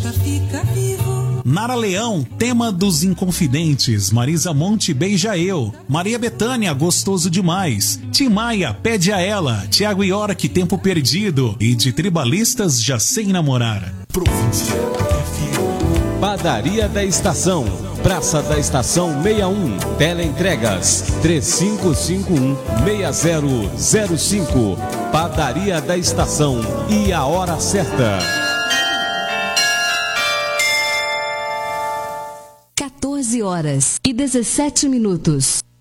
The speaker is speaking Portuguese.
gosta fica vivo. Nara Leão, tema dos Inconfidentes. Marisa Monte, Beija Eu. Maria Bethânia, Gostoso Demais. Tim Maia, Pede a Ela. Tiago Iora, Que Tempo Perdido. E de Tribalistas, Já Sei Namorar. Província FM. Padaria da Estação, Praça da Estação 61, Teleentregas 3551-6005. Padaria da Estação e a hora certa. 14 horas e 17 minutos.